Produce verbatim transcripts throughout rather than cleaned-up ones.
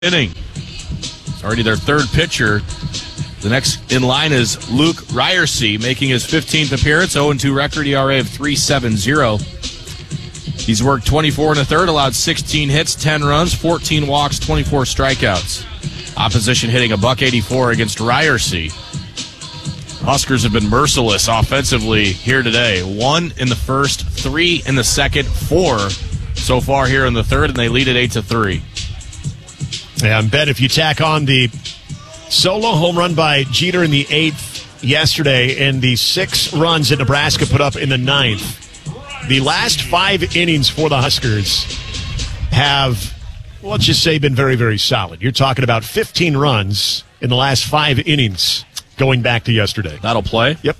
inning. It's already their third pitcher. The next in line is Luke Ryersey, making his fifteenth appearance, oh and two record, E R A of three point seven oh. He's worked twenty-four and a third, allowed sixteen hits, ten runs, fourteen walks, twenty-four strikeouts. Opposition hitting a buck eighty-four against Ryersey. Huskers have been merciless offensively here today. One in the first, three in the second, four so far here in the third, and they lead it eight to three. Yeah, I bet if you tack on the solo home run by Jeter in the eighth yesterday and the six runs that Nebraska put up in the ninth, the last five innings for the Huskers have, let's just say, been very, very solid. You're talking about fifteen runs in the last five innings going back to yesterday. That'll play. Yep.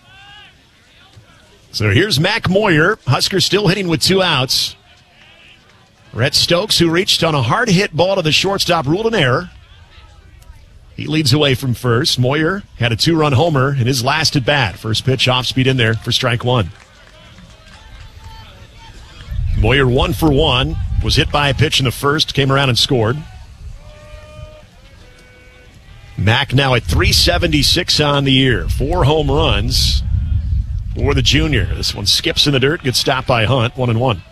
So here's Mac Moyer. Huskers still hitting with two outs. Rhett Stokes, who reached on a hard-hit ball to the shortstop, ruled an error. He leads away from first. Moyer had a two-run homer in his last at-bat. First pitch off-speed in there for strike one. Moyer one for one. Was hit by a pitch in the first. Came around and scored. Mac now at three seventy-six on the year. Four home runs for the junior. This one skips in the dirt. Gets stopped by Hunt. One and one.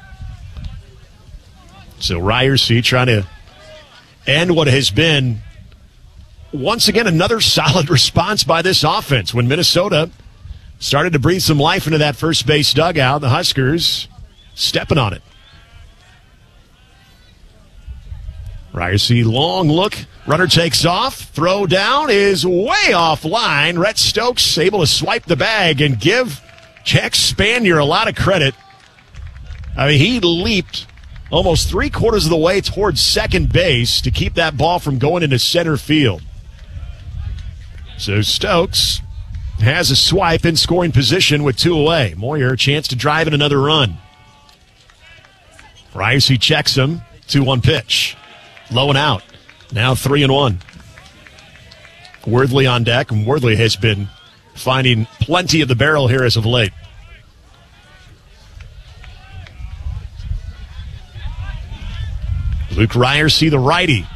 So Ryersey trying to end what has been, once again, another solid response by this offense. When Minnesota started to breathe some life into that first base dugout, the Huskers stepping on it. Ryersey, long look. Runner takes off. Throw down is way offline. Rhett Stokes able to swipe the bag and give Jack Spanier a lot of credit. I mean, he leaped almost three quarters of the way towards second base to keep that ball from going into center field. So Stokes has a swipe in scoring position with two away. Moyer, a chance to drive in another run. Ryersey checks him. two one pitch. Low and out. Now three and one. Worthley on deck, and Worthley has been finding plenty of the barrel here as of late. Luke Ryersey, the righty.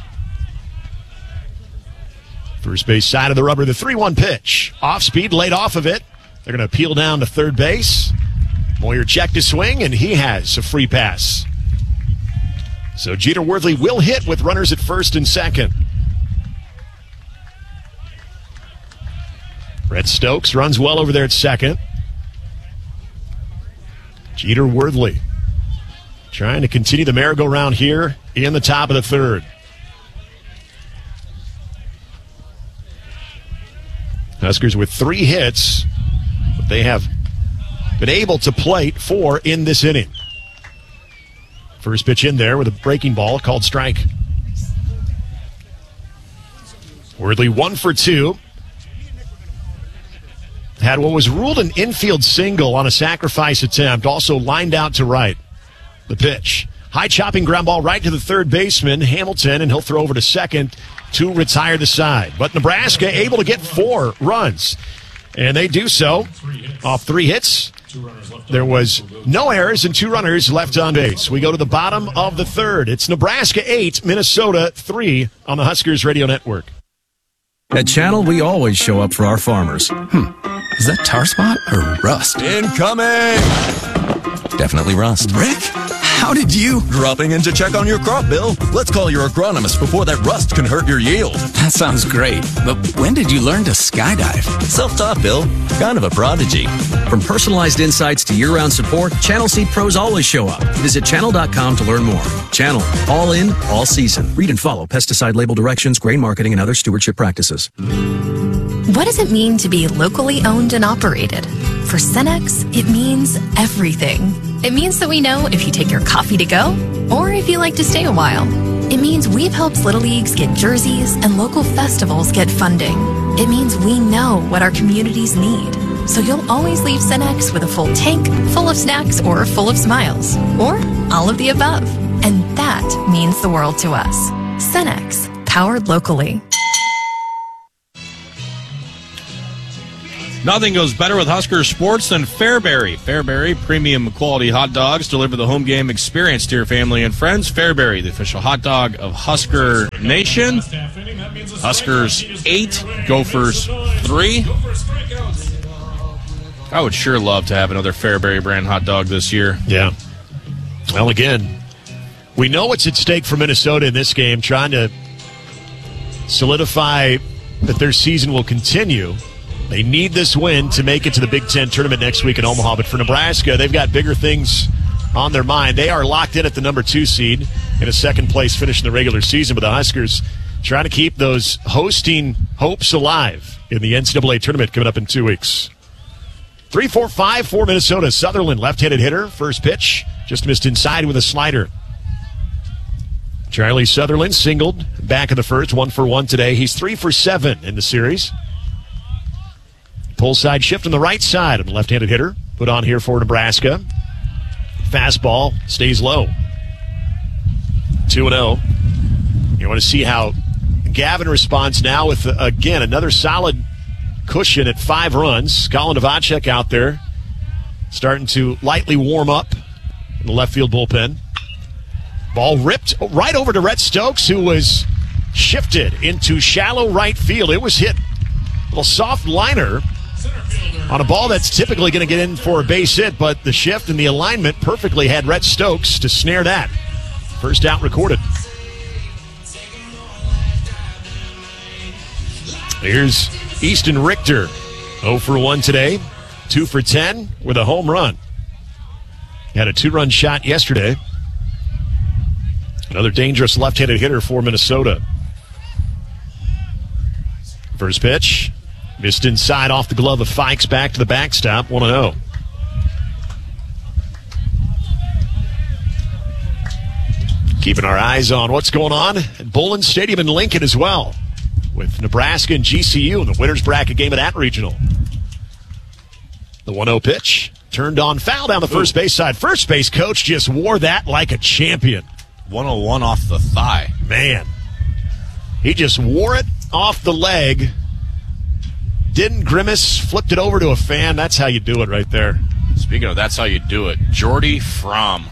First base side of the rubber, the three one pitch. Off speed, laid off of it. They're going to peel down to third base. Moyer checked his swing, and he has a free pass. So Jeter Worthley will hit with runners at first and second. Rhett Stokes runs well over there at second. Jeter Worthley trying to continue the merry-go-round here in the top of the third. Huskers with three hits, but they have been able to plate four in this inning. First pitch in there with a breaking ball called strike. Worthley one for two. Had what was ruled an infield single on a sacrifice attempt, also lined out to right. The pitch. High chopping ground ball right to the third baseman, Hamilton, and he'll throw over to second to retire the side. But Nebraska able to get four runs, and they do so off three hits. There was no errors and two runners left on base. We go to the bottom of the third. It's Nebraska eight, Minnesota three on the Huskers Radio Network. At Channel, we always show up for our farmers. Hmm. Is that tar spot or rust? Incoming! Definitely rust. Rick? How did you? Dropping in to check on your crop, Bill. Let's call your agronomist before that rust can hurt your yield. That sounds great. But when did you learn to skydive? Self-taught, Bill. Kind of a prodigy. From personalized insights to year-round support, Channel Seed Pros always show up. Visit channel dot com to learn more. Channel. All in, all season. Read and follow pesticide label directions, grain marketing, and other stewardship practices. What does it mean to be locally owned and operated? For Cenex, it means everything. It means that we know if you take your coffee to go or if you like to stay a while. It means we've helped Little Leagues get jerseys and local festivals get funding. It means we know what our communities need. So you'll always leave Cenex with a full tank, full of snacks, or full of smiles. Or all of the above. And that means the world to us. Cenex, powered locally. Nothing goes better with Husker sports than Fairbury. Fairbury premium quality hot dogs deliver the home game experience to your family and friends. Fairbury, the official hot dog of Husker Nation. Huskers eight, Gophers three. I would sure love to have another Fairbury brand hot dog this year. Yeah. Well, again, we know what's at stake for Minnesota in this game, trying to solidify that their season will continue. They need this win to make it to the Big Ten tournament next week in Omaha. But for Nebraska, they've got bigger things on their mind. They are locked in at the number two seed in a second place finish in the regular season. But the Huskers trying to keep those hosting hopes alive in the N C double A tournament coming up in two weeks. three four five for Minnesota. Sutherland, left-handed hitter. First pitch, just missed inside with a slider. Charlie Sutherland singled back in the first, one for one today. He's three for seven in the series. Pull side shift on the right side of the left-handed hitter. Put on here for Nebraska. Fastball stays low. two and oh. You want to see how Gavin responds now with, uh, again, another solid cushion at five runs. Colin Novacek out there starting to lightly warm up in the left field bullpen. Ball ripped right over to Rhett Stokes, who was shifted into shallow right field. It was hit a little soft liner on a ball that's typically going to get in for a base hit, but the shift and the alignment perfectly had Rhett Stokes to snare that. First out recorded. Here's Easton Richter, oh for one today, two for ten with a home run. Had a two-run shot yesterday. Another dangerous left-handed hitter for Minnesota. First pitch. Missed inside off the glove of Fikes, back to the backstop, one and oh. Keeping our eyes on what's going on at Bullen Stadium in Lincoln as well, with Nebraska and G C U in the winner's bracket game of that regional. The one oh pitch, turned on, foul down the first base side. First base coach just wore that like a champion. one oh one off the thigh. Man, he just wore it off the leg. Didn't grimace, flipped it over to a fan. That's how you do it right there. Speaking of that's how you do it, Jordy Fromm.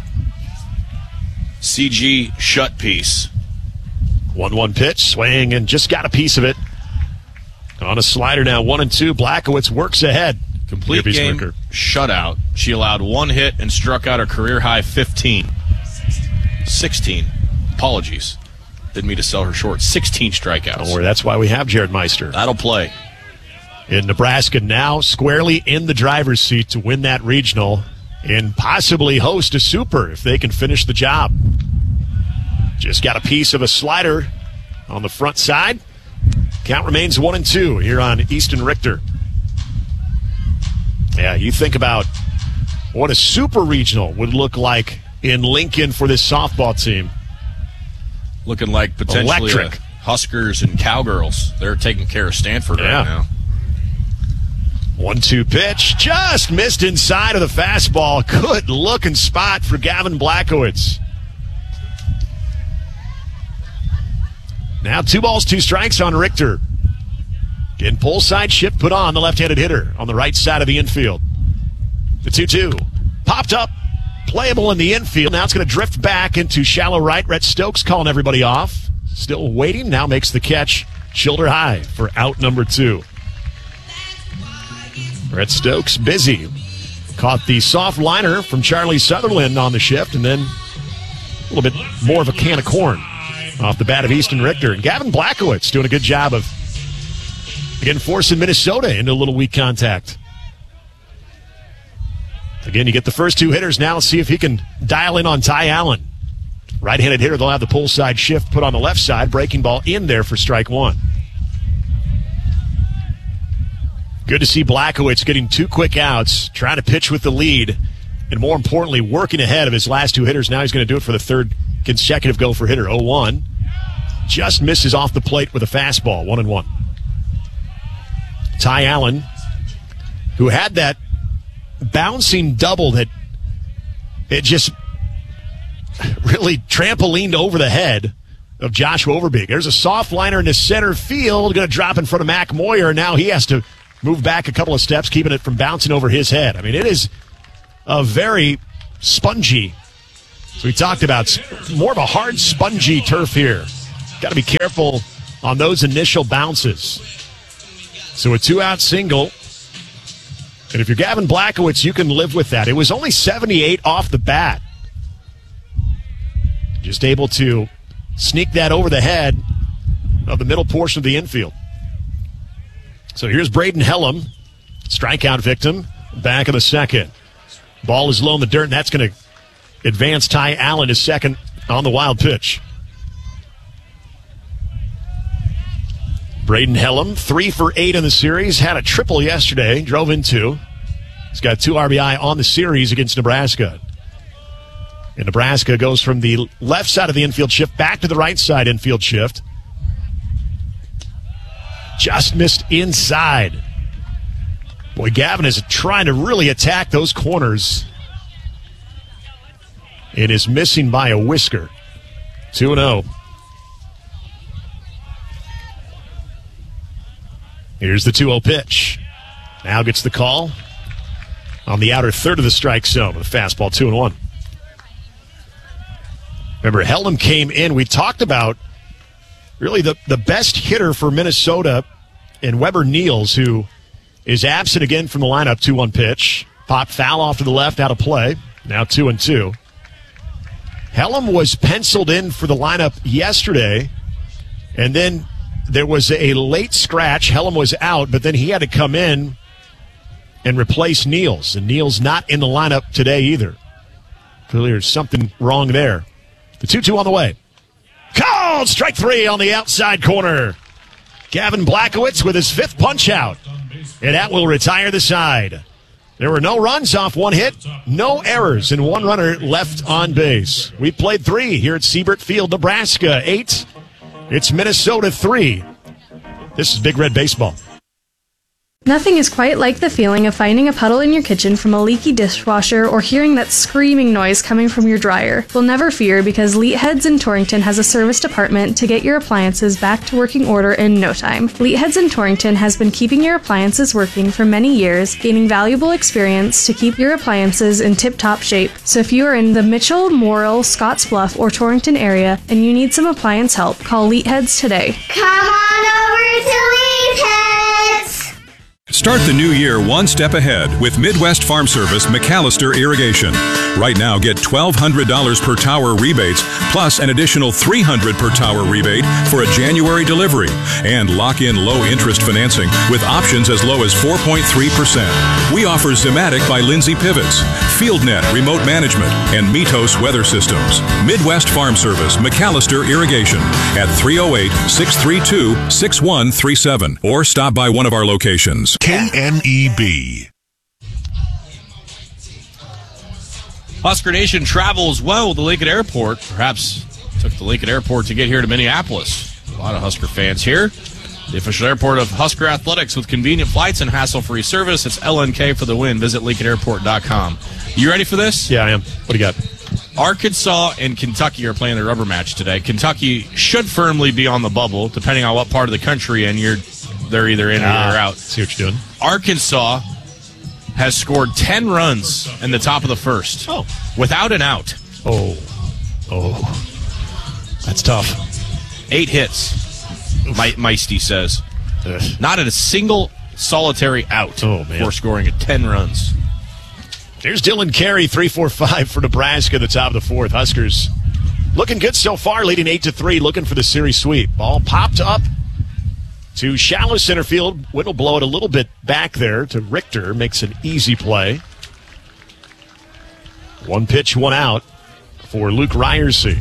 C G shut piece. one one pitch, swing, and just got a piece of it. On a slider now, one and two. Blackowitz works ahead. Complete game shutout. She allowed one hit and struck out her career-high fifteen. sixteen. Apologies. Didn't mean to sell her short. sixteen strikeouts. Don't worry, that's why we have Jared Meister. That'll play. In Nebraska now squarely in the driver's seat to win that regional and possibly host a super if they can finish the job. Just got a piece of a slider on the front side. Count remains one and two here on Easton Richter. Yeah, you think about what a super regional would look like in Lincoln for this softball team. Looking like potentially Electric. Huskers and Cowgirls. They're taking care of Stanford Yeah. right now. one two pitch. Just missed inside of the fastball. Good looking spot for Gavin Blackowitz. Now two balls, two strikes on Richter. Getting pull side shift put on the left-handed hitter on the right side of the infield. The two two. Popped up. Playable in the infield. Now it's going to drift back into shallow right. Rhett Stokes calling everybody off. Still waiting. Now makes the catch shoulder high for out number two. Rhett Stokes busy. Caught the soft liner from Charlie Sutherland on the shift, and then a little bit more of a can of corn off the bat of Easton Richter. And Gavin Blackowitz doing a good job of, again, forcing Minnesota into a little weak contact. Again, you get the first two hitters now. Let's see if he can dial in on Ty Allen. Right-handed hitter, they'll have the pull side shift put on the left side. Breaking ball in there for strike one. Good to see Blackowitz getting two quick outs, trying to pitch with the lead, and more importantly, working ahead of his last two hitters. Now he's going to do it for the third consecutive go for hitter. oh one. Just misses off the plate with a fastball, one and one. Ty Allen, who had that bouncing double that it just really trampolined over the head of Joshua Overbeek. There's a soft liner in the center field, going to drop in front of Mac Moyer. Now he has to move back a couple of steps, keeping it from bouncing over his head. I mean, it is a very spongy, as we talked about, more of a hard, spongy turf here. Got to be careful on those initial bounces. So a two-out single. And if you're Gavin Blackowitz, you can live with that. It was only seventy-eight off the bat. Just able to sneak that over the head of the middle portion of the infield. So here's Braden Hellam, strikeout victim, back of the second. Ball is low in the dirt, and that's going to advance Ty Allen to second on the wild pitch. Braden Hellam, three for eight in the series, had a triple yesterday, drove in two. He's got two R B I on the series against Nebraska. And Nebraska goes from the left side of the infield shift back to the right side infield shift. Just missed inside. Boy, Gavin is trying to really attack those corners. It is missing by a whisker. two and oh. Here's the two oh pitch. Now gets the call on the outer third of the strike zone with a fastball, two and one. Remember, Hellam came in. We talked about really the, the best hitter for Minnesota in Weber Niels, who is absent again from the lineup. two one pitch. Pop foul off to the left, out of play. Now two and two. Hellam was penciled in for the lineup yesterday, and then there was a late scratch. Hellam was out, but then he had to come in and replace Niels. And Niels not in the lineup today either. Clearly there's something wrong there. The two two on the way. Called! Strike three on the outside corner. Gavin Blackowitz with his fifth punch out. And that will retire the side. There were no runs off one hit, no errors, and one runner left on base. We played three here at Siebert Field, Nebraska. Eight. It's Minnesota three. This is Big Red Baseball. Nothing is quite like the feeling of finding a puddle in your kitchen from a leaky dishwasher or hearing that screaming noise coming from your dryer. Well, never fear, because Leetheads in Torrington has a service department to get your appliances back to working order in no time. Leetheads in Torrington has been keeping your appliances working for many years, gaining valuable experience to keep your appliances in tip-top shape. So if you are in the Mitchell, Morrill, Scottsbluff, or Torrington area and you need some appliance help, call Leetheads today. Come on over to Leetheads! Start the new year one step ahead with Midwest Farm Service McAllister Irrigation. Right now, get twelve hundred dollars per tower rebates, plus an additional three hundred dollars per tower rebate for a January delivery. And lock in low-interest financing with options as low as four point three percent. We offer Zematic by Lindsay Pivots, FieldNet Remote Management, and Mitos Weather Systems. Midwest Farm Service McAllister Irrigation at three oh eight, six three two, six one three seven or stop by one of our locations. K N E B. Husker Nation travels well with the Lincoln Airport. Perhaps took the Lincoln Airport to get here to Minneapolis. A lot of Husker fans here. The official airport of Husker Athletics with convenient flights and hassle-free service. It's L N K for the win. Visit Lincoln Airport dot com. You ready for this? Yeah, I am. What do you got? Arkansas and Kentucky are playing the rubber match today. Kentucky should firmly be on the bubble, depending on what part of the country, and you're they're either in or ah, they're out. See what you're doing. Arkansas has scored ten runs in the top of the first. Oh. Without an out. Oh. Oh. That's tough. Eight hits, My, Meisty says. Ugh. Not at a single solitary out oh, man. before scoring at ten runs. Here's Dylan Carey, three four five for Nebraska at the top of the fourth. Huskers looking good so far, leading eight to three, looking for the series sweep. Ball popped up to shallow center field. Whittle blow it a little bit back there to Richter. Makes an easy play. One pitch, one out for Luke Ryerson.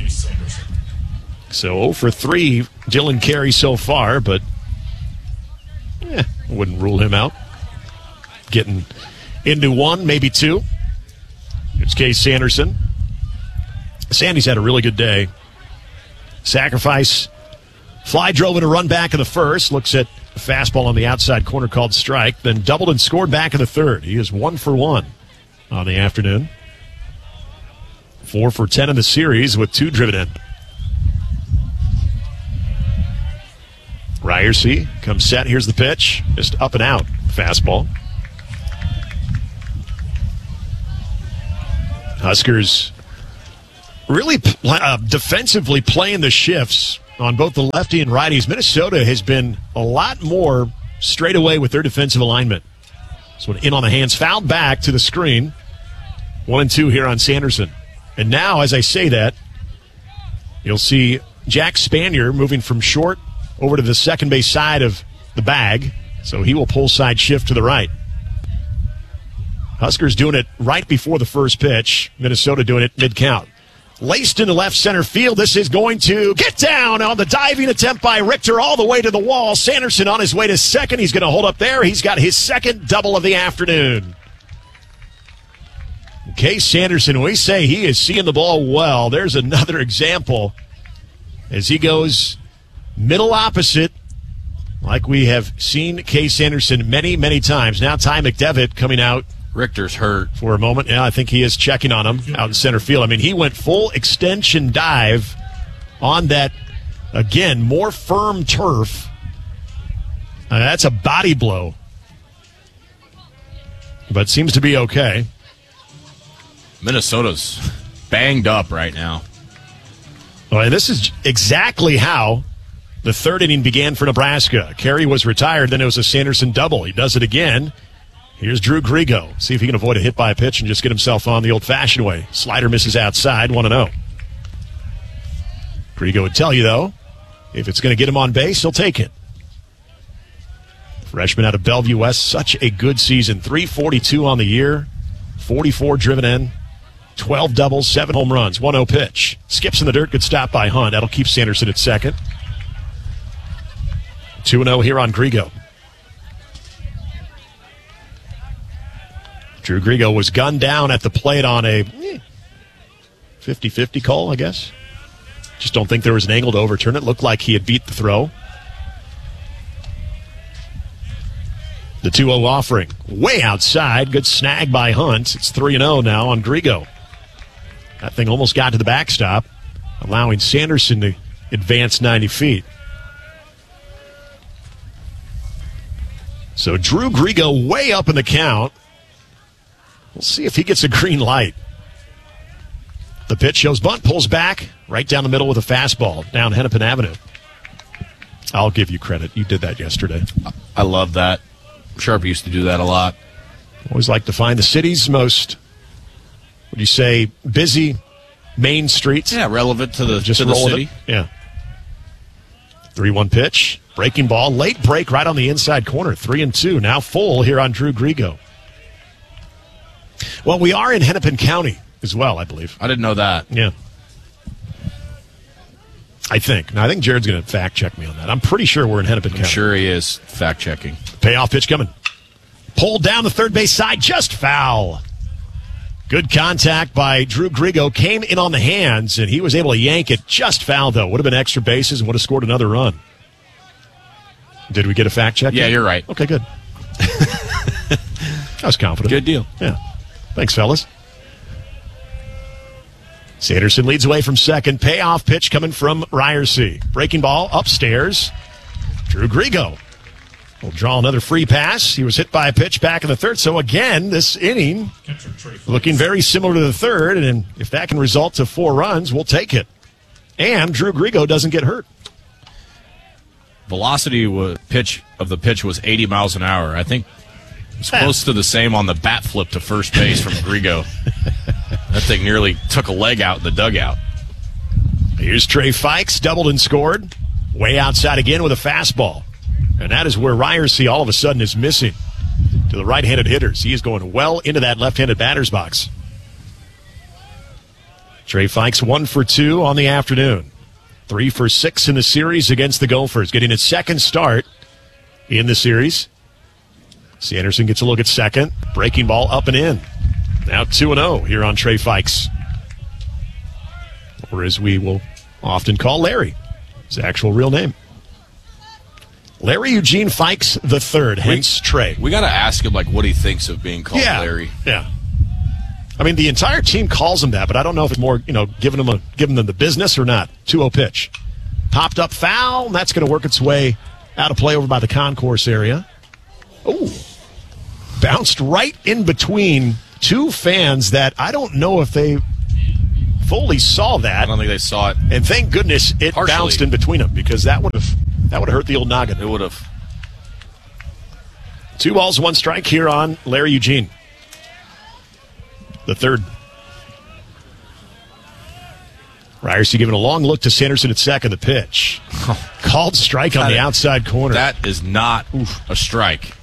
So oh for three, Dylan Carey so far, but eh, wouldn't rule him out. Getting into one, maybe two. It's Case Sanderson. Sandy's had a really good day. Sacrifice. Fly drove in a run back in the first. Looks at a fastball on the outside corner called strike. Then doubled and scored back in the third. He is one for one on the afternoon. Four for ten in the series with two driven in. Ryersey comes set. Here's the pitch. Just up and out. Fastball. Huskers really uh, defensively playing the shifts on both the lefty and righties. Minnesota has been a lot more straight away with their defensive alignment. This one in on the hands, fouled back to the screen. One and two here on Sanderson. And now, as I say that, you'll see Jack Spanier moving from short over to the second base side of the bag. So he will pull side shift to the right. Huskers doing it right before the first pitch. Minnesota doing it mid-count. Laced into left center field. This is going to get down on the diving attempt by Richter all the way to the wall. Sanderson on his way to second. He's going to hold up there. He's got his second double of the afternoon. Case Sanderson, we say he is seeing the ball well. There's another example as he goes middle opposite, like we have seen Case Sanderson many, many times. Now Ty McDevitt coming out. Richter's hurt for a moment. Yeah, I think he is checking on him out in center field. I mean, he went full extension dive on that, again, more firm turf. Uh, that's a body blow. But seems to be okay. Minnesota's banged up right now. Well, and this is exactly how the third inning began for Nebraska. Carey was retired, then it was a Sanderson double. He does it again. Here's Drew Grigo. See if he can avoid a hit by a pitch and just get himself on the old-fashioned way. Slider misses outside, one and oh. Grigo would tell you, though, if it's going to get him on base, he'll take it. Freshman out of Bellevue West, such a good season. three forty-two on the year, forty-four driven in, twelve doubles, seven home runs, one oh pitch. Skips in the dirt, good stop by Hunt. That'll keep Sanderson at second. two and oh here on Grigo. Drew Grigo was gunned down at the plate on a fifty-fifty call, I guess. Just don't think there was an angle to overturn it. Looked like he had beat the throw. The two oh offering. Way outside. Good snag by Hunt. It's three and oh now on Grigo. That thing almost got to the backstop, allowing Sanderson to advance ninety feet. So Drew Grigo way up in the count. We'll see if he gets a green light. The pitch shows bunt, pulls back, right down the middle with a fastball down Hennepin Avenue. I'll give you credit. You did that yesterday. I love that. Sharp used to do that a lot. Always like to find the city's most, would you say, busy main streets. Yeah, relevant to the, Just to the city. It. Yeah. three one pitch, breaking ball, late break right on the inside corner. three and two, now full here on Drew Grigo. Well, we are in Hennepin County as well, I believe. I didn't know that. Yeah. I think. Now, I think Jared's going to fact check me on that. I'm pretty sure we're in Hennepin I'm County. sure he is fact checking. Payoff pitch coming. Pulled down the third base side, just foul. Good contact by Drew Grigo. Came in on the hands, and he was able to yank it. Just foul, though. Would have been extra bases and would have scored another run. Did we get a fact check? Yeah, you're right. Okay, good. I was confident. Good deal. Yeah. Thanks, fellas. Sanderson leads away from second. Payoff pitch coming from Ryersey. Breaking ball upstairs. Drew Grigo will draw another free pass. He was hit by a pitch back in the third. So again, this inning looking very similar to the third. And if that can result to four runs, we'll take it. And Drew Grigo doesn't get hurt. Velocity was, pitch of the pitch was eighty miles an hour. I think it's close to the same on the bat flip to first base from Grigo. That thing nearly took a leg out in the dugout. Here's Trey Fikes, doubled and scored. Way outside again with a fastball. And that is where Ryersey all of a sudden is missing to the right-handed hitters. He is going well into that left-handed batter's box. Trey Fikes one for two on the afternoon. Three for six in the series against the Gophers. Getting his second start in the series. Sanderson gets a look at second. Breaking ball up and in. Now two and oh here on Trey Fikes. Or as we will often call Larry. His actual real name. Larry Eugene Fikes the third, hence we, Trey. We got to ask him like what he thinks of being called yeah, Larry. Yeah. I mean, the entire team calls him that, but I don't know if it's more, you know, giving him a giving them the business or not. two oh pitch. Popped up foul, and that's going to work its way Out of play over by the concourse area. Oh, bounced right in between two fans that I don't know if they fully saw that. I don't think they saw it. And thank goodness it Partially. bounced in between them, because that would have that would have hurt the old noggin. It would have. Two balls, one strike here on Larry Eugene. The third. Ryerson giving a long look to Sanderson at second. The pitch. Called strike on the outside corner. That is not oof, a strike.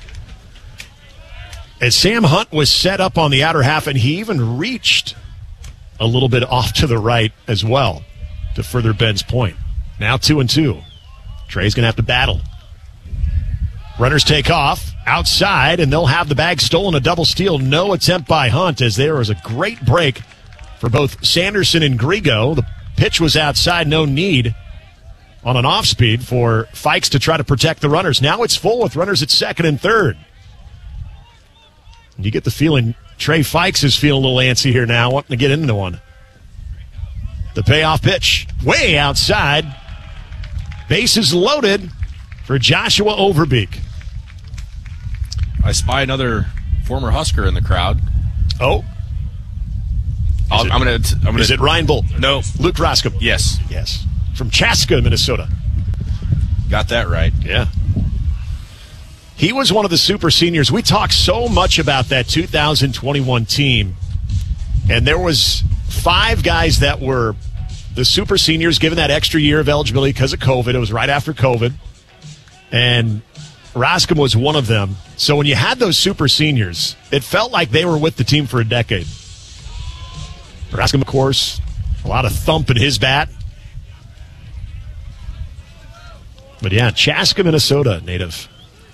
As Sam Hunt was set up on the outer half, and he even reached a little bit off to the right as well to further Ben's point. Now two and two. Trey's going to have to battle. Runners take off outside, and they'll have the bag stolen. A double steal. No attempt by Hunt, as there was a great break for both Sanderson and Grigo. The pitch was outside. No need on an off speed for Fikes to try to protect the runners. Now it's full with runners at second and third. You get the feeling Trey Fikes is feeling a little antsy here now, wanting to get into one. The payoff pitch, way outside. Bases loaded for Joshua Overbeek. I spy another former Husker in the crowd. Oh. I'll, it, I'm going to. I'm gonna, Is it Ryan Bolt? No. Luke Roscom? Yes. Yes. From Chaska, Minnesota. Got that right. Yeah. He was one of the super seniors. We talked so much about that two thousand twenty-one team, and there was five guys that were the super seniors given that extra year of eligibility because of COVID. It was right after COVID, and Roscom was one of them. So when you had those super seniors, it felt like they were with the team for a decade. Roscom, of course, a lot of thump in his bat. But yeah, Chaska, Minnesota native.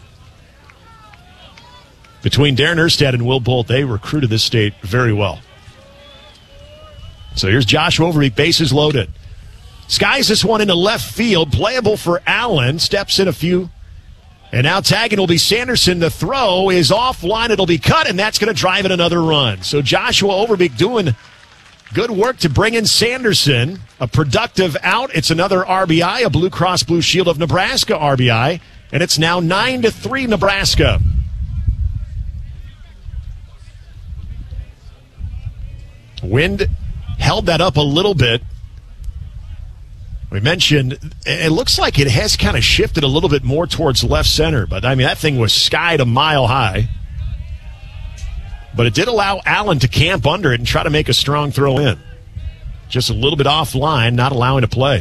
Between Darren Erstad and Will Bolt, they recruited this state very well. So here's Joshua Overbeek, bases loaded. Skies this one into left field, playable for Allen, steps in a few. And now tagging will be Sanderson. The throw is offline, it'll be cut, and that's going to drive in another run. So Joshua Overbeek doing good work to bring in Sanderson. A productive out. It's another R B I, a Blue Cross Blue Shield of Nebraska R B I, and it's now nine to three Nebraska. Wind held that up a little bit. We mentioned it looks like it has kind of shifted a little bit more towards left center, but I mean that thing was skied a mile high. But it did allow Allen to camp under it and try to make a strong throw in. Just a little bit offline, not allowing to play.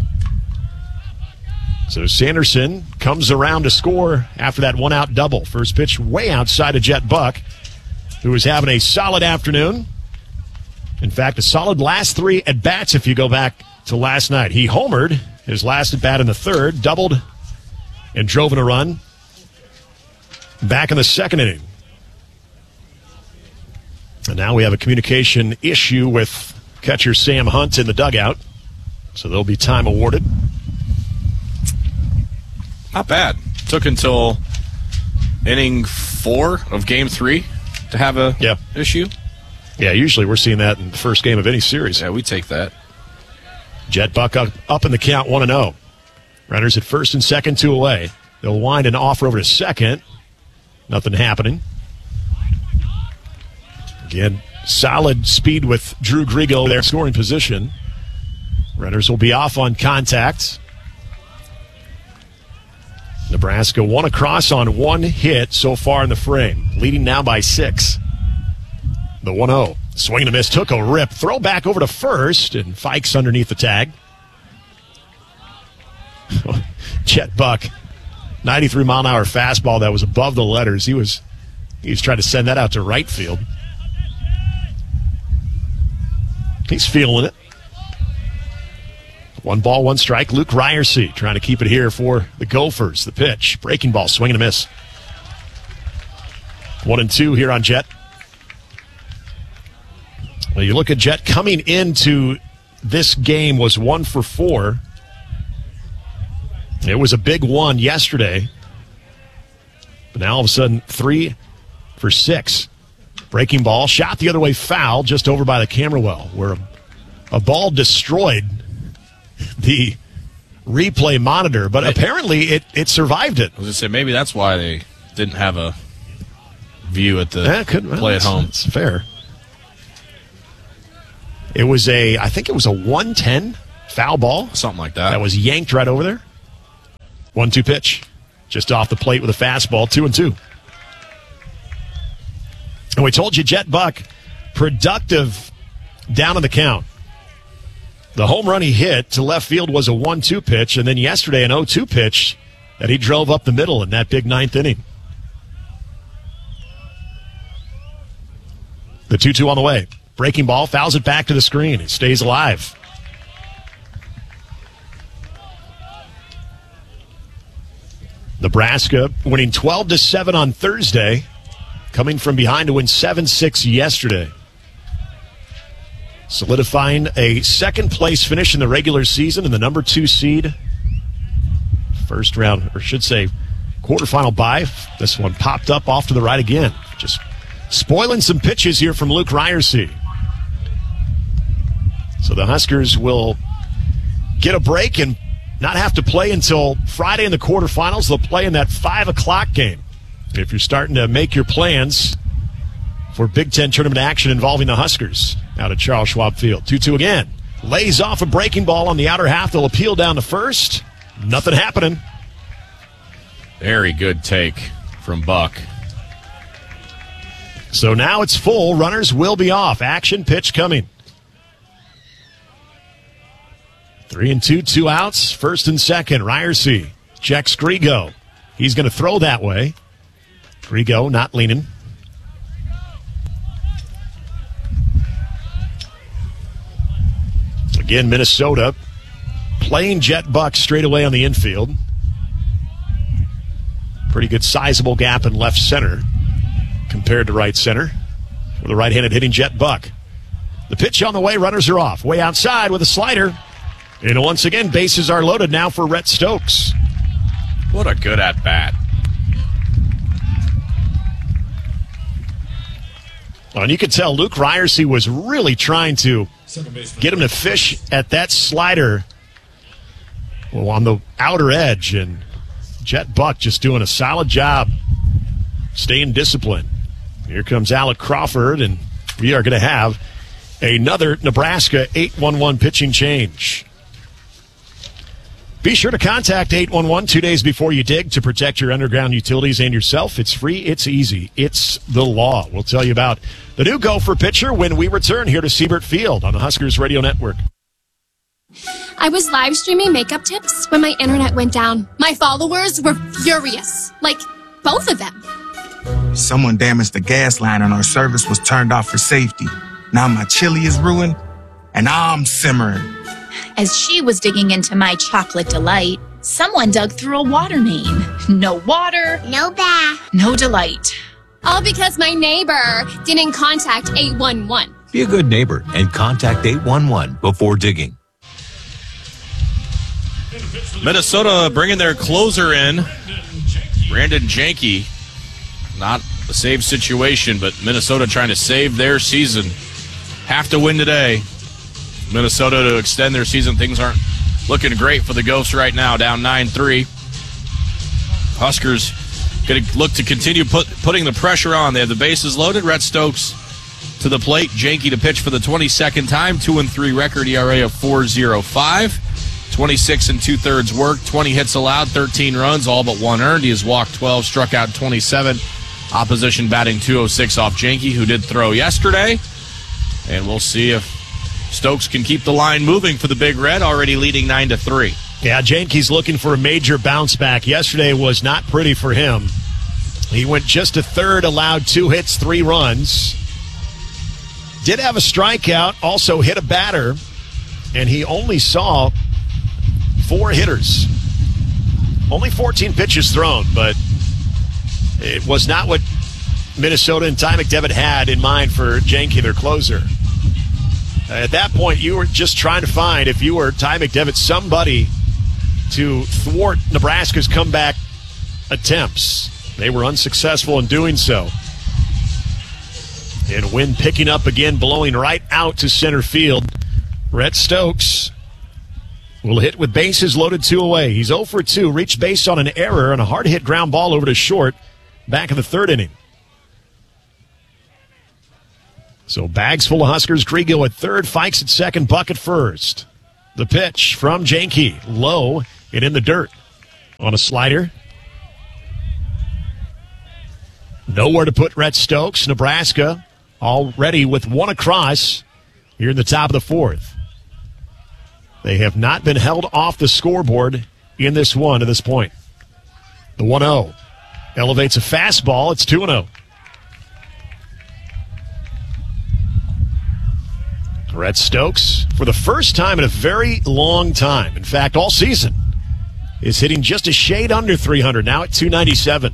So Sanderson comes around to score after that one-out double. First pitch way outside of Jet Buck, who was having a solid afternoon. In fact, a solid last three at-bats if you go back to last night. He homered his last at-bat in the third, doubled and drove in a run back in the second inning. And now we have a communication issue with catcher Sam Hunt in the dugout. So there'll be time awarded. Not bad. Took until inning four of game three to have a yeah. issue. Yeah, usually we're seeing that in the first game of any series. Yeah, we take that. Jet Buck up, up in the count, one and oh. Runners at first and second, two away. They'll wind and offer over to second. Nothing happening. Again, solid speed with Drew Grigo, their scoring position. Runners will be off on contact. Nebraska one across on one hit so far in the frame, leading now by six. The one oh. Swing and a miss, took a rip. Throw back over to first, and Fikes underneath the tag. Jet Buck, ninety-three mile an hour fastball that was above the letters. He was he was trying to send that out to right field. He's feeling it. One ball, one strike. Luke Ryerson trying to keep it here for the Gophers. The pitch, breaking ball, swing and a miss. One and two here on Jet. Well, you look at Jet coming into this game was one for four. It was a big one yesterday. But now all of a sudden, three for six. Breaking ball, shot the other way, foul, just over by the camera well, where a, a ball destroyed the replay monitor, but apparently it, it survived it. I was going to say, maybe that's why they didn't have a view at the yeah, could, well, play at home. It's fair. It was a, I think it was a one ten foul ball. Something like that. That was yanked right over there. one two pitch. Just off the plate with a fastball, two and two. And we told you Jet Buck, productive down on the count. The home run he hit to left field was a one two pitch, and then yesterday an oh two pitch that he drove up the middle in that big ninth inning. The two two on the way. Breaking ball, fouls it back to the screen. It stays alive. Nebraska winning twelve to seven on Thursday, coming from behind to win seven six yesterday. Solidifying a second-place finish in the regular season and the number two seed. First round, or should say quarterfinal bye. This one popped up off to the right again. Just spoiling some pitches here from Luke Ryersey. So the Huskers will get a break and not have to play until Friday in the quarterfinals. They'll play in that five o'clock game. If you're starting to make your plans for Big Ten tournament action involving the Huskers out at Charles Schwab Field. two two again. Lays off a breaking ball on the outer half. They'll appeal down to first. Nothing happening. Very good take from Buck. So now it's full. Runners will be off. Action pitch coming. Three and two, two outs. First and second. Ryersey checks Grigo. He's going to throw that way. Grigo not leaning. Again, Minnesota playing Jet Buck straight away on the infield. Pretty good sizable gap in left center compared to right center with a right-handed hitting Jet Buck. The pitch on the way, runners are off. Way outside with a slider. And once again, bases are loaded now for Rhett Stokes. What a good at-bat. Well, and you could tell Luke Ryersey was really trying to get him to fish at that slider well, on the outer edge. And Jet Buck just doing a solid job staying disciplined. Here comes Alec Crawford, and we are going to have another Nebraska eight one one pitching change. Be sure to contact eight one one two days before you dig to protect your underground utilities and yourself. It's free. It's easy. It's the law. We'll tell you about the new Gopher pitcher when we return here to Siebert Field on the Huskers Radio Network. I was live streaming makeup tips when my internet went down. My followers were furious. Like, both of them. Someone damaged the gas line and our service was turned off for safety. Now my chili is ruined and I'm simmering. As she was digging into my chocolate delight, someone dug through a water main. No water, no bath, no delight. All because my neighbor didn't contact eight one one. Be a good neighbor and contact eight one one before digging. Minnesota bringing their closer in, Brandon Janke. Not a save situation, but Minnesota trying to save their season. Have to win today. Minnesota to extend their season. Things aren't looking great for the Ghosts right now, down nine three. Huskers going to look to continue put, putting the pressure on. They have the bases loaded. Rhett Stokes to the plate. Janke to pitch for the twenty-second time. two and three record, E R A of four point oh five. twenty-six and two-thirds work, twenty hits allowed, thirteen runs, all but one earned. He has walked twelve, struck out twenty-seven. Opposition batting two oh six off Janke, who did throw yesterday. And we'll see if Stokes can keep the line moving for the Big Red, already leading nine to three. Yeah, Janke's looking for a major bounce back. Yesterday was not pretty for him. He went just a third, allowed two hits, three runs. Did have a strikeout, also hit a batter, and he only saw four hitters. Only fourteen pitches thrown, but it was not what Minnesota and Ty McDevitt had in mind for Janke, their closer. At that point, you were just trying to find, if you were Ty McDevitt, somebody to thwart Nebraska's comeback attempts. They were unsuccessful in doing so. And wind picking up again, blowing right out to center field. Rhett Stokes will hit with bases loaded two away. He's oh for two, reached base on an error and a hard-hit ground ball over to short back in the third inning. So bags full of Huskers. Griego at third, Fikes at second, Buck at first. The pitch from Janke, low and in the dirt on a slider. Nowhere to put Rhett Stokes. Nebraska already with one across here in the top of the fourth. They have not been held off the scoreboard in this one to this point. The one oh elevates a fastball. It's two and oh. Rhett Stokes, for the first time in a very long time, in fact, all season, is hitting just a shade under three hundred, now at two ninety-seven.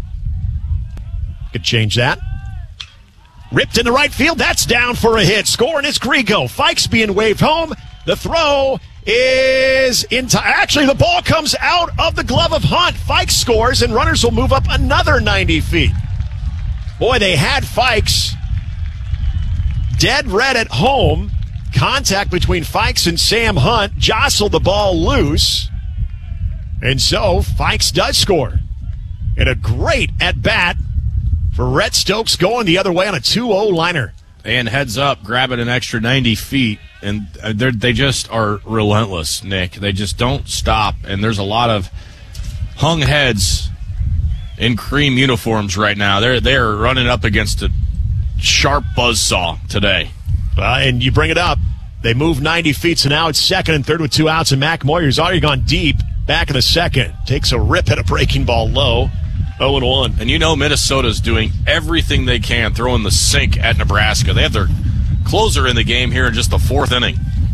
Could change that. Ripped into right field. That's down for a hit. Scoring is Griego. Fikes being waved home. The throw is in time. Actually, the ball comes out of the glove of Hunt. Fikes scores, and runners will move up another ninety feet. Boy, they had Fikes dead red at home. Contact between Fikes and Sam Hunt jostled the ball loose. And so Fikes does score. And a great at-bat for Rhett Stokes going the other way on a two oh liner. And heads up, grabbing an extra ninety feet. And they just are relentless, Nick. They just don't stop. And there's a lot of hung heads in cream uniforms right now. They're, they're running up against a sharp buzzsaw today. Uh, and you bring it up. They move ninety feet, so now it's second and third with two outs, and Mac Moyer's already gone deep back in the second. Takes a rip at a breaking ball low. oh and one. And you know Minnesota's doing everything they can, throwing the sink at Nebraska. They have their closer in the game here in just the fourth inning.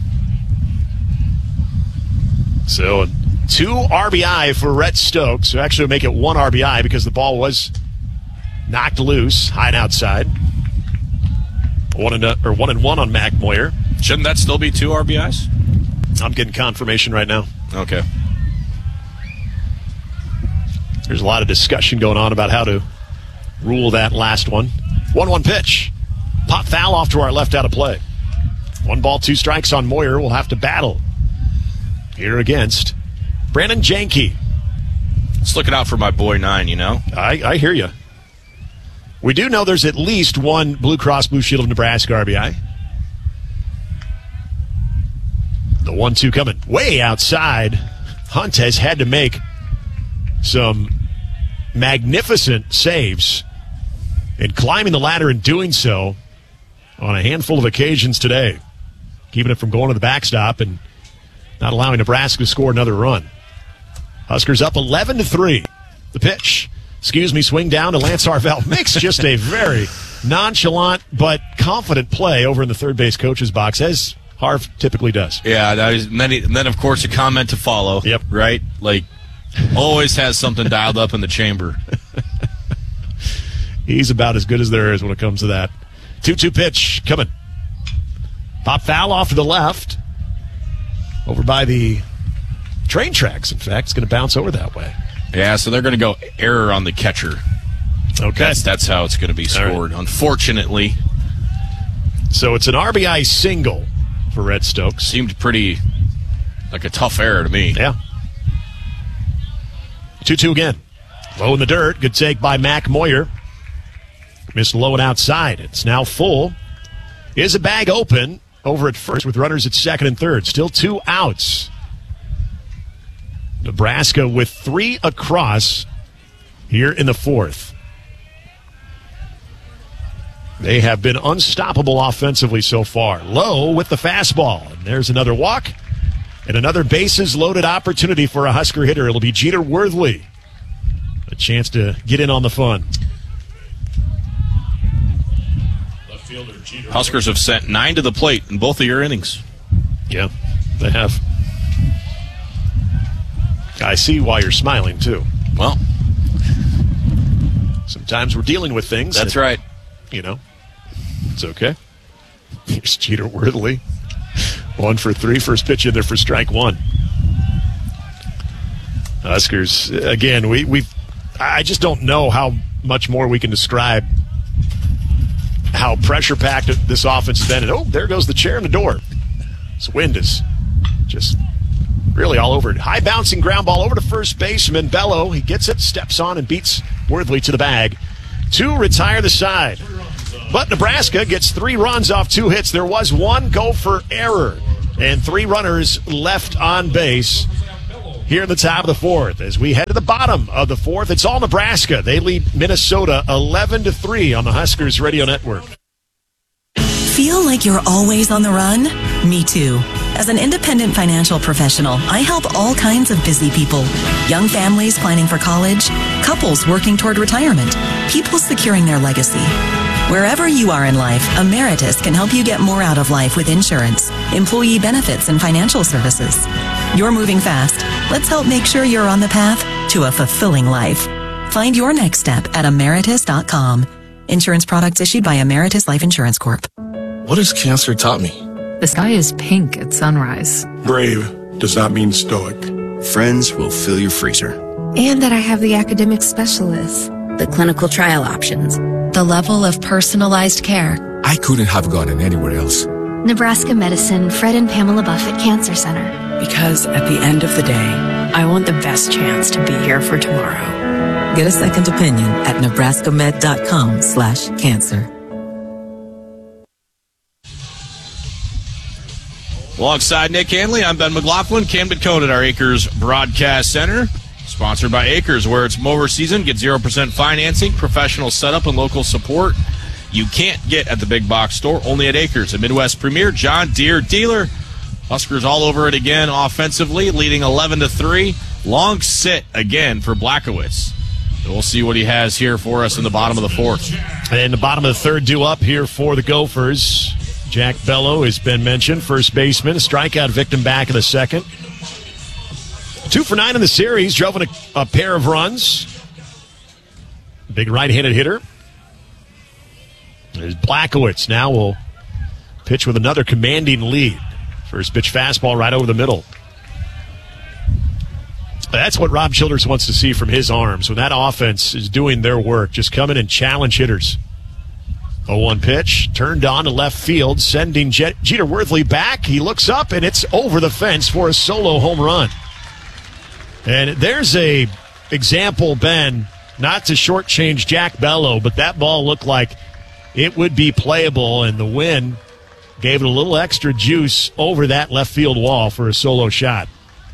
So two R B I for Rhett Stokes. So actually make it one R B I because the ball was knocked loose, high and outside. One and a, or one and one on Mac Moyer. Shouldn't that still be two R B Is? I'm getting confirmation right now. Okay. There's a lot of discussion going on about how to rule that last one. one one pitch. Pop foul off to our left out of play. One ball, two strikes on Moyer. We'll have to battle here against Brandon Janke. Just looking out for my boy Nine, you know? I, I hear you. We do know there's at least one Blue Cross Blue Shield of Nebraska R B I. The one two coming way outside. Hunt has had to make some magnificent saves and climbing the ladder and doing so on a handful of occasions today, keeping it from going to the backstop and not allowing Nebraska to score another run. Huskers up eleven to three. The pitch. Excuse me, swing down to Lance Harvell. Makes just a very nonchalant but confident play over in the third base coach's box, as Harv typically does. Yeah, that is, and, then he, and then, of course, a comment to follow. Yep. Right? Like, always has something dialed up in the chamber. He's about as good as there is when it comes to that. two two pitch coming. Pop foul off to the left. Over by the train tracks, in fact. It's going to bounce over that way. Yeah, so they're going to go error on the catcher. Okay. That's, that's how it's going to be scored, right. Unfortunately. So it's an R B I single for Rhett Stokes. Seemed pretty like a tough error to me. Yeah. two two again. Low in the dirt. Good take by Mac Moyer. Missed low and outside. It's now full. Is a bag open over at first with runners at second and third. Still two outs. Nebraska with three across here in the fourth. They have been unstoppable offensively so far. Low with the fastball. And there's another walk and another bases-loaded opportunity for a Husker hitter. It'll be Jeter Worthley. A chance to get in on the fun. Huskers have sent nine to the plate in both of your innings. Yeah, they have. I see why you're smiling, too. Well, sometimes we're dealing with things. That's that, right. You know, it's okay. Here's Jeter Worthley. One for three. First pitch in there for strike one. Huskers, again, we, we've, I just don't know how much more we can describe how pressure-packed this offense has been. And, oh, there goes the chair in the door. This wind is just really all over it. High bouncing ground ball over to first baseman Bello. He gets it, steps on, and beats Worthley to the bag. Two retire the side. But Nebraska gets three runs off two hits. There was one Gopher error and three runners left on base here in the top of the fourth. As we head to the bottom of the fourth, it's all Nebraska. They lead Minnesota eleven to three on the Huskers Radio Network. Feel like you're always on the run? Me too. As an independent financial professional, I help all kinds of busy people. Young families planning for college, couples working toward retirement, people securing their legacy. Wherever you are in life, Emeritus can help you get more out of life with insurance, employee benefits, and financial services. You're moving fast. Let's help make sure you're on the path to a fulfilling life. Find your next step at emeritus dot com. Insurance products issued by Emeritus Life Insurance Corp. What has cancer taught me? The sky is pink at sunrise. Brave does not mean stoic. Friends will fill your freezer. And that I have the academic specialists, the clinical trial options, the level of personalized care. I couldn't have gotten anywhere else. Nebraska Medicine, Fred and Pamela Buffett Cancer Center. Because at the end of the day, I want the best chance to be here for tomorrow. Get a second opinion at nebraska med dot com slash cancer. Alongside Nick Hanley, I'm Ben McLaughlin. Camden Cone at our Acres Broadcast Center. Sponsored by Acres, where it's mower season. Get zero percent financing, professional setup, and local support you can't get at the big box store, only at Acres, a Midwest premier John Deere dealer. Huskers all over it again offensively, leading eleven to three. Long sit again for Blackowitz. We'll see what he has here for us in the bottom of the fourth. And the bottom of the third due up here for the Gophers. Jack Bello has been mentioned, first baseman, a strikeout victim back in the second. Two for nine in the series, drove in a, a pair of runs. Big right-handed hitter. There's Blackowitz now will pitch with another commanding lead. First pitch fastball right over the middle. That's what Rob Childers wants to see from his arms when that offense is doing their work. Just come in and challenge hitters. oh one pitch, turned on to left field, sending Jet- Jeter Worthley back. He looks up, and it's over the fence for a solo home run. And there's a example, Ben, not to shortchange Jack Bello, but that ball looked like it would be playable, and the wind gave it a little extra juice over that left field wall for a solo shot.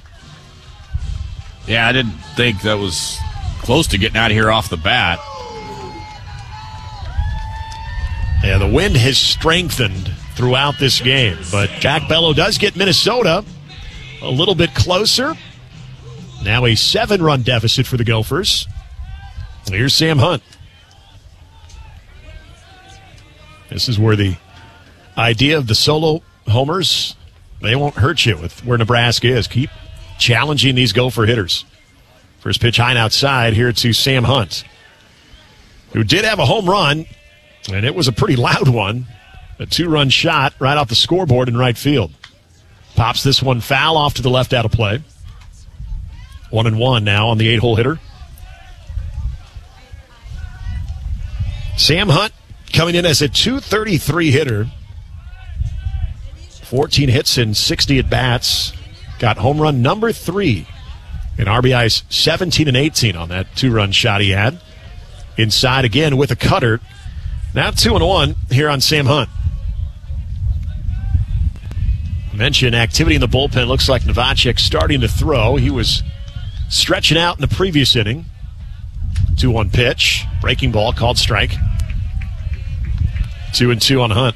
Yeah, I didn't think that was close to getting out of here off the bat. Yeah, the wind has strengthened throughout this game, but Jack Bello does get Minnesota a little bit closer. Now a seven-run deficit for the Gophers. Here's Sam Hunt. This is where the idea of the solo homers, they won't hurt you with where Nebraska is. Keep challenging these Gopher hitters. First pitch high and outside here to Sam Hunt, who did have a home run, and it was a pretty loud one. A two-run shot right off the scoreboard in right field. Pops this one foul off to the left out of play. One and one now on the eight-hole hitter. Sam Hunt coming in as a two thirty-three hitter. fourteen hits and sixty at-bats. Got home run number three. And R B Is seventeen and eighteen on that two-run shot he had. Inside again with a cutter. Now two and one here on Sam Hunt. Mention activity in the bullpen. Looks like Novacek starting to throw. He was stretching out in the previous inning. two one pitch. Breaking ball called strike. Two and two on Hunt.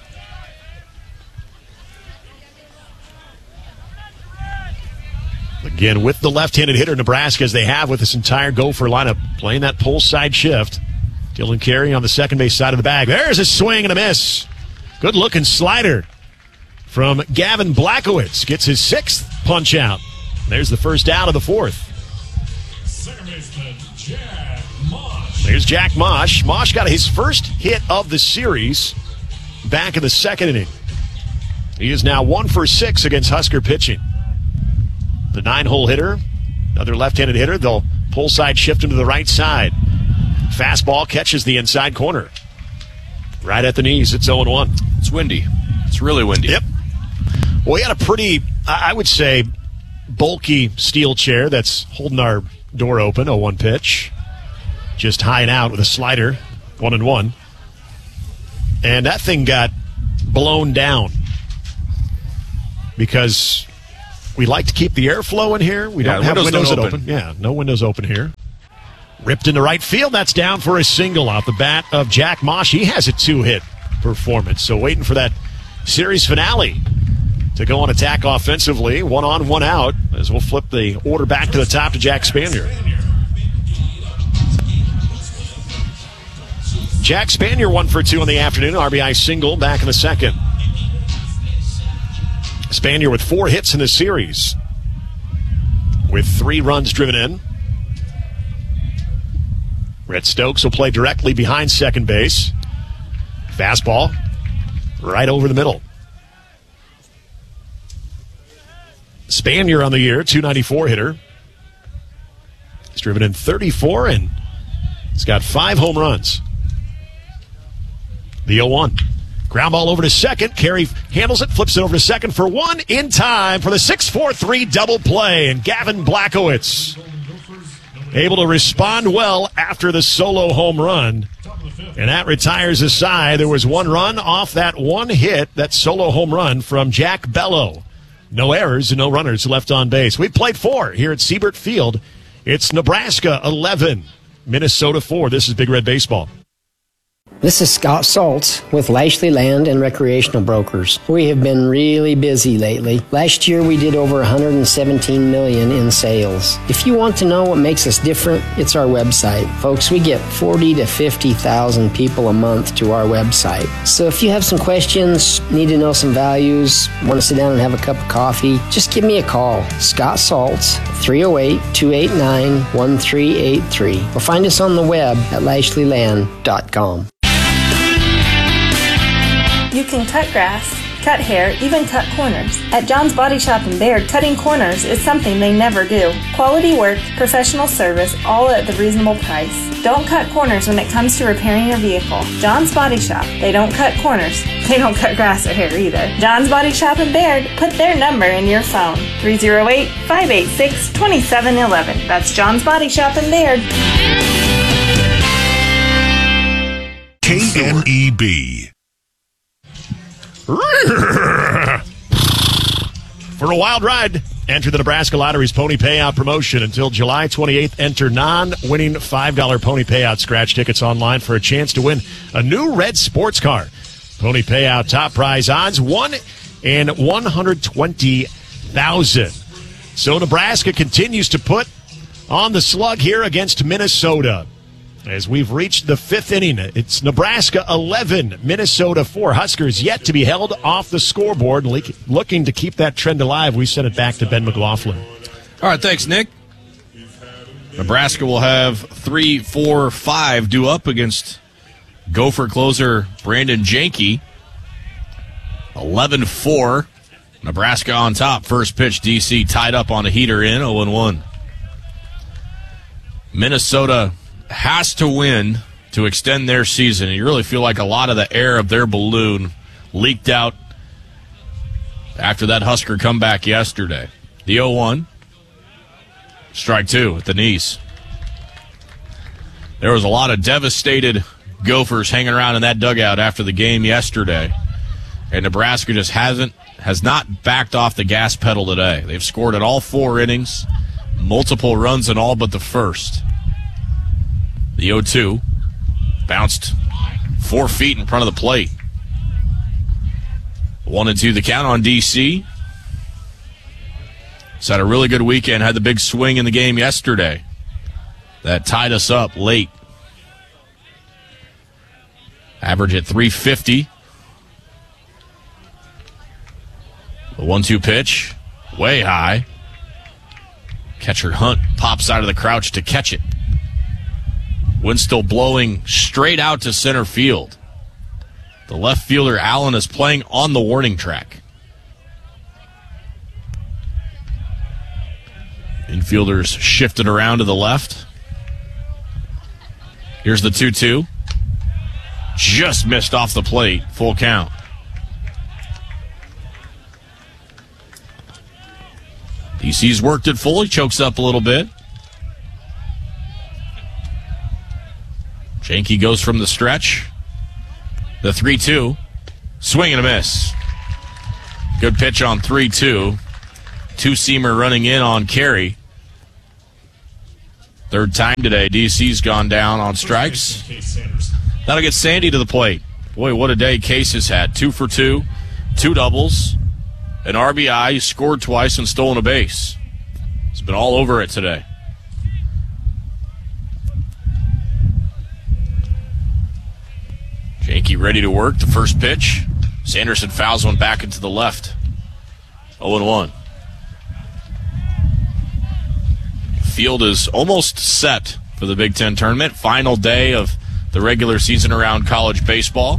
Again, with the left-handed hitter, Nebraska, as they have with this entire Gopher lineup, playing that pull side shift. Dylan Carey on the second base side of the bag. There's a swing and a miss. Good-looking slider from Gavin Blackowitz. Gets his sixth punch out. There's the first out of the fourth. There's Jack Mosh. Mosh got his first hit of the series back in the second inning. He is now one for six against Husker pitching. The nine-hole hitter, another left-handed hitter, they'll pull side shift him to the right side. Fastball catches the inside corner. Right at the knees, it's oh and one. It's windy. It's really windy. Yep. Well, we had a pretty, I would say, bulky steel chair that's holding our door open. oh one pitch. Just high and out with a slider. One and one. And that thing got blown down because we like to keep the airflow in here. We Yeah, don't have windows windows don't that open. open. Yeah, no windows open here. Ripped into right field. That's down for a single out the bat of Jack Mosh. He has a two-hit performance. So waiting for that series finale to go on attack offensively. One on, one out, as we'll flip the order back to the top to Jack Spanier. Jack Spanier one for two in the afternoon. R B I single back in the second. Spanier with four hits in the series, with three runs driven in. Rhett Stokes will play directly behind second base. Fastball right over the middle. Spanier on the year, two ninety-four hitter. He's driven in thirty-four, and he's got five home runs. The oh one. Ground ball over to second. Carey handles it, flips it over to second for one in time for the six four three double play. And Gavin Blackowitz able to respond well after the solo home run. And that retires a side. There was one run off that one hit, that solo home run from Jack Bello. No errors and no runners left on base. We've played four here at Siebert Field. It's Nebraska eleven, Minnesota four. This is Big Red Baseball. This is Scott Saltz with Lashley Land and Recreational Brokers. We have been really busy lately. Last year we did over one hundred seventeen million dollars in sales. If you want to know what makes us different, it's our website. Folks, we get forty to fifty thousand people a month to our website. So if you have some questions, need to know some values, want to sit down and have a cup of coffee, just give me a call. Scott Saltz, three oh eight, two eight nine, one three eight three. Or find us on the web at lashley land dot com. You can cut grass, cut hair, even cut corners. At John's Body Shop in Baird, cutting corners is something they never do. Quality work, professional service, all at the reasonable price. Don't cut corners when it comes to repairing your vehicle. John's Body Shop. They don't cut corners. They don't cut grass or hair either. John's Body Shop in Baird. Put their number in your phone. three oh eight, five eight six, two seven one one. That's John's Body Shop in Baird. K N E B. For a wild ride, enter the Nebraska Lottery's Pony Payout promotion until July twenty-eighth. Enter non-winning five dollar Pony Payout scratch tickets online for a chance to win a new red sports car. Pony Payout top prize odds, one in one hundred twenty thousand. So Nebraska continues to put on the slug here against Minnesota. As we've reached the fifth inning, it's Nebraska eleven, Minnesota four. Huskers yet to be held off the scoreboard, looking to keep that trend alive. We send it back to Ben McLaughlin. All right, thanks, Nick. Nebraska will have three, four, five due up against Gopher closer Brandon Janke. eleven four. Nebraska on top. First pitch, D C tied up on a heater in, oh one. Minnesota has to win to extend their season. And you really feel like a lot of the air of their balloon leaked out after that Husker comeback yesterday. The oh one. Strike two at the knees. There was a lot of devastated Gophers hanging around in that dugout after the game yesterday. And Nebraska just hasn't, has not backed off the gas pedal today. They've scored in all four innings, multiple runs in all but the first. The oh two bounced four feet in front of the plate. One and two the count on D C. He's had a really good weekend. Had the big swing in the game yesterday that tied us up late. Average at three fifty. The one two pitch, way high. Catcher Hunt pops out of the crouch to catch it. Wind still blowing straight out to center field. The left fielder, Allen, is playing on the warning track. Infielders shifted around to the left. Here's the two two. Just missed off the plate. Full count. D C's worked it full. He chokes up a little bit. Janke goes from the stretch. The three two. Swing and a miss. Good pitch on three two. Two-seamer running in on Carey. Third time today, D C's gone down on strikes. That'll get Sandy to the plate. Boy, what a day Case has had. Two for two, two doubles, an R B I, scored twice, and stolen a base. He's been all over it today. Janke ready to work. The first pitch. Sanderson fouls one back into the left. oh and one. Field is almost set for the Big Ten tournament. Final day of the regular season around college baseball.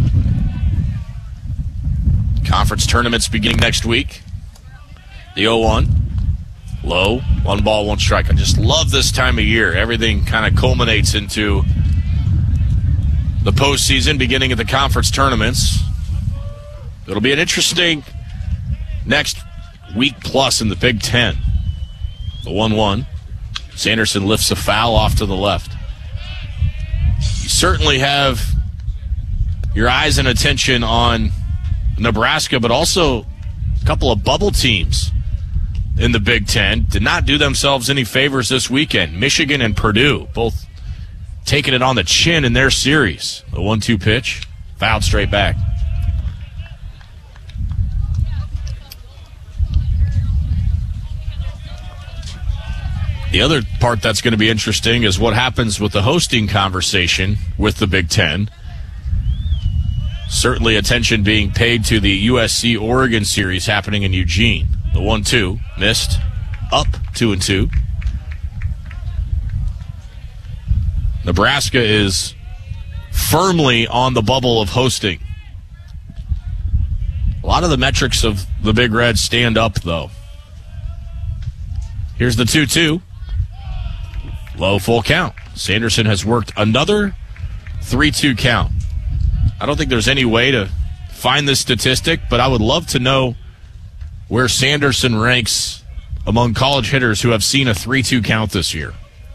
Conference tournaments beginning next week. The oh one. Low. One ball, one strike. I just love this time of year. Everything kind of culminates into the postseason, beginning at the conference tournaments. It'll be an interesting next week plus in the Big Ten. The one one. Sanderson lifts a foul off to the left. You certainly have your eyes and attention on Nebraska, but also a couple of bubble teams in the Big Ten. Did not do themselves any favors this weekend. Michigan and Purdue both taking it on the chin in their series. The one two pitch, fouled straight back. The other part that's going to be interesting is what happens with the hosting conversation with the Big Ten. Certainly attention being paid to the U S C-Oregon series happening in Eugene. The one two, missed, up two and two. Nebraska is firmly on the bubble of hosting. A lot of the metrics of the Big Red stand up, though. Here's the two two. Low, full count. Sanderson has worked another three two count. I don't think there's any way to find this statistic, but I would love to know where Sanderson ranks among college hitters who have seen a three two count this year.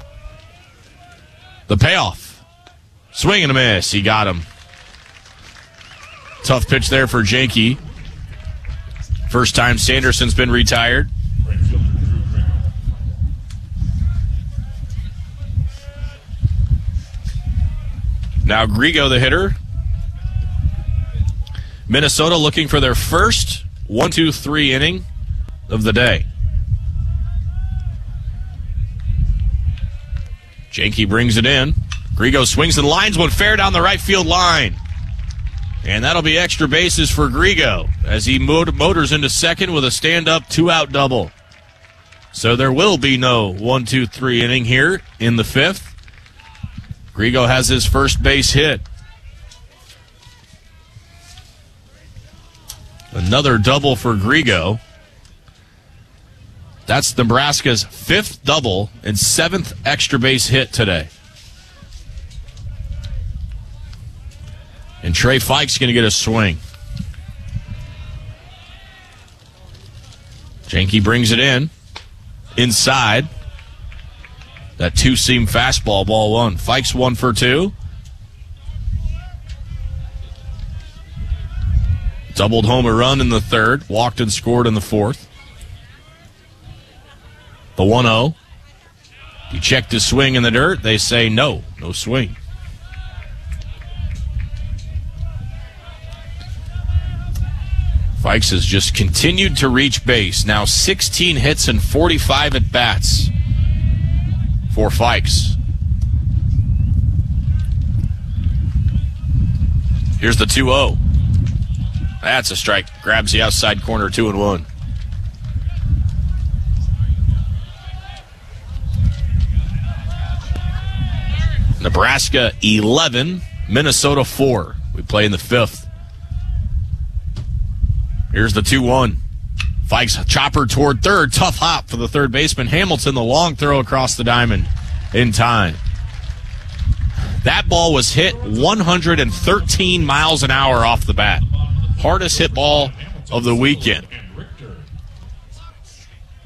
The payoff. Swing and a miss. He got him. Tough pitch there for Janke. First time Sanderson's been retired. Now Grigo, the hitter. Minnesota looking for their first one two three inning of the day. Janke brings it in. Grigo swings and lines one fair down the right field line. And that'll be extra bases for Grigo as he motors into second with a stand-up two-out double. So there will be no one two three inning here in the fifth. Grigo has his first base hit. Another double for Grigo. That's Nebraska's fifth double and seventh extra base hit today. And Trey Fike's going to get a swing. Janke brings it in. Inside. That two-seam fastball, ball one. Fike's one for two. Doubled home a run in the third. Walked and scored in the fourth. The one oh. You check the swing in the dirt. They say no. No swing. Fikes has just continued to reach base. Now sixteen hits and forty-five at-bats for Fikes. Here's the two oh. That's a strike. Grabs the outside corner, two and one. Nebraska eleven, Minnesota four. We play in the fifth. Here's the two one. Fikes chopper toward third. Tough hop for the third baseman. Hamilton, the long throw across the diamond in time. That ball was hit one hundred thirteen miles an hour off the bat. Hardest hit ball of the weekend.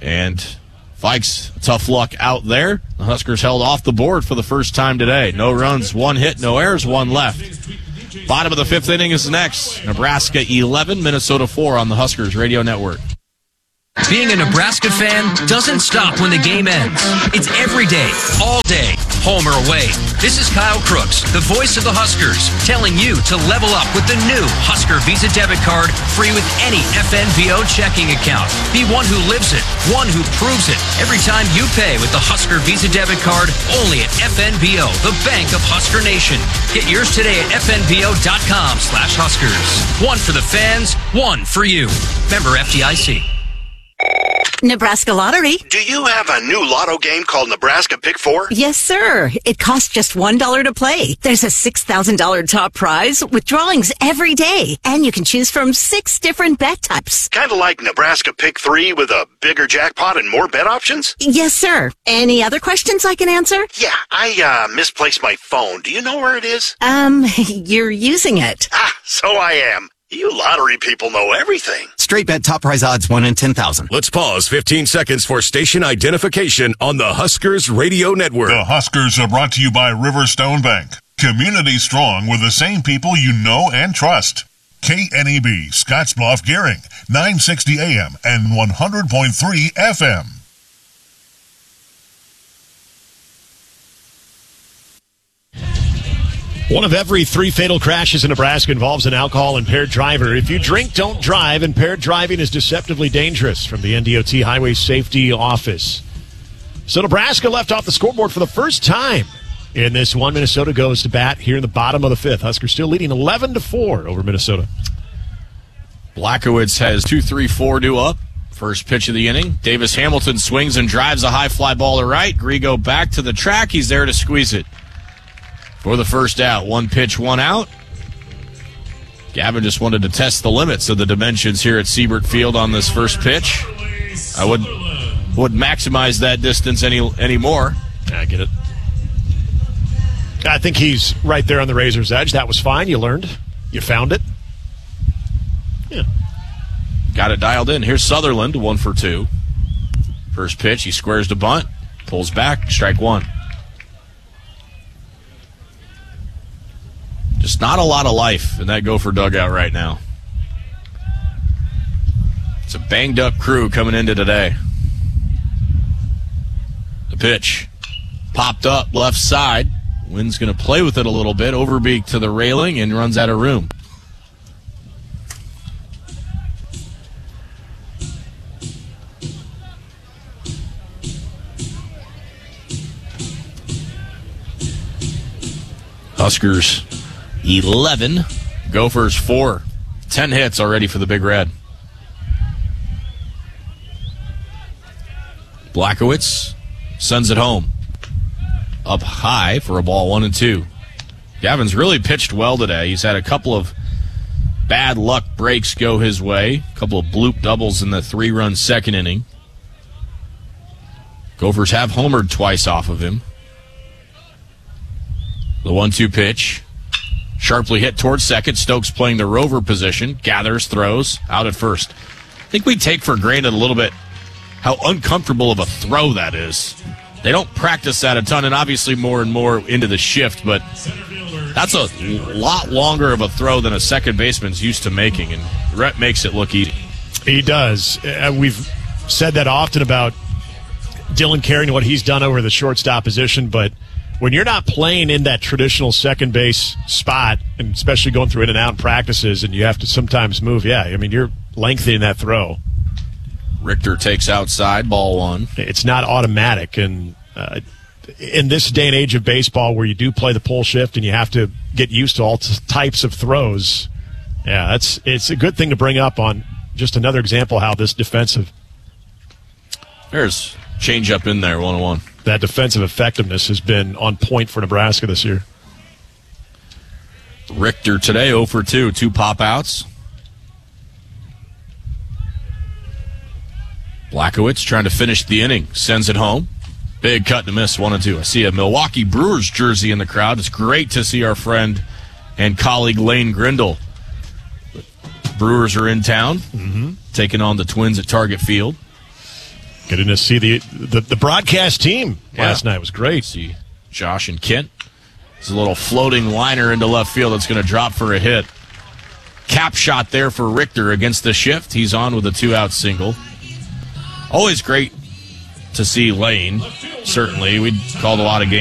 And Vikes, tough luck out there. The Huskers held off the board for the first time today. No runs, one hit, no errors, one left. Bottom of the fifth inning is next. Nebraska eleven, Minnesota four on the Huskers Radio Network. Being a Nebraska fan doesn't stop when the game ends. It's every day, all day, home or away. This is Kyle Crooks, the voice of the Huskers, telling you to level up with the new Husker Visa debit card, free with any F N B O checking account. Be one who lives it, one who proves it. Every time you pay with the Husker Visa debit card, only at F N B O, the bank of Husker Nation. Get yours today at fnbo.com slash Huskers. One for the fans, one for you. Member F D I C. Nebraska Lottery. Do you have a new lotto game called Nebraska Pick Four? Yes, sir. It costs just one dollar to play. There's a six thousand dollars top prize with drawings every day, and you can choose from six different bet types. Kind of like Nebraska Pick Three with a bigger jackpot and more bet options? Yes, sir. Any other questions I can answer? Yeah, I uh, misplaced my phone. Do you know where it is? Um, you're using it. Ah, so I am. You lottery people know everything. Straight bet top prize odds one in ten thousand. Let's pause fifteen seconds for station identification on the Huskers Radio Network. The Huskers are brought to you by Riverstone Bank. Community strong with the same people you know and trust. K N E B, Scottsbluff, Gehring, nine sixty A M and one hundred point three F M. One of every three fatal crashes in Nebraska involves an alcohol-impaired driver. If you drink, don't drive. Impaired driving is deceptively dangerous. From the N D O T Highway Safety Office. So Nebraska left off the scoreboard for the first time in this one. Minnesota goes to bat here in the bottom of the fifth. Huskers still leading eleven to four over Minnesota. Blackowitz has two three four due up. First pitch of the inning. Davis Hamilton swings and drives a high fly ball to right. Grigo back to the track. He's there to squeeze it for the first out. One pitch, one out. Gavin just wanted to test the limits of the dimensions here at Siebert Field on this first pitch. I would would maximize that distance any anymore. I get it. I think he's right there on the razor's edge. That was fine. You learned. You found it. Yeah. Got it dialed in. Here's Sutherland, one for two. First pitch, he squares to bunt, pulls back, strike one. Just not a lot of life in that Gopher dugout right now. It's a banged-up crew coming into today. The pitch popped up left side. Wynn's going to play with it a little bit. Overbeak to the railing and runs out of room. Huskers eleven, Gophers four. Ten hits already for the Big Red. Blackowitz sends it home. Up high for a ball, one and two. Gavin's really pitched well today. He's had a couple of bad luck breaks go his way. A couple of bloop doubles in the three-run second inning. Gophers have homered twice off of him. The one two pitch. Sharply hit towards second. Stokes playing the rover position. Gathers, throws, out at first. I think we take for granted a little bit how uncomfortable of a throw that is. They don't practice that a ton, and obviously more and more into the shift, but that's a lot longer of a throw than a second baseman's used to making, and Rhett makes it look easy. He does. Uh, we've said that often about Dylan Carey and what he's done over the shortstop position, but when you're not playing in that traditional second base spot, and especially going through in and out practices, and you have to sometimes move, yeah, I mean, you're lengthening that throw. Richter takes outside, ball one. It's not automatic, and uh, in this day and age of baseball where you do play the pull shift and you have to get used to all t- types of throws, yeah, that's it's a good thing to bring up on just another example how this defensive. There's change up in there, one on one. That defensive effectiveness has been on point for Nebraska this year. Richter today, oh for two, two pop-outs. Blackowitz trying to finish the inning, sends it home. Big cut to miss, one and two. I see a Milwaukee Brewers jersey in the crowd. It's great to see our friend and colleague Lane Grindle. Brewers are in town, mm-hmm. taking on the Twins at Target Field. Getting to see the the, the broadcast team yeah. last night was great. See Josh and Kent. It's a little floating liner into left field that's going to drop for a hit. Cap shot there for Richter against the shift. He's on with a two-out single. Always great to see Lane, certainly. We called a lot of games.